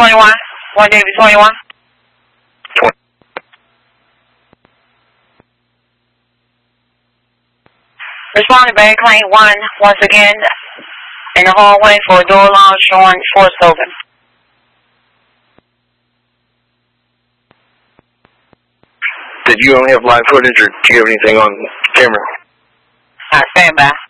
21. 1 David 21. Responding back, claim 1, once again, in the hallway for a door alarm showing forced open. Did you only have live footage, or do you have anything on camera? Stand by.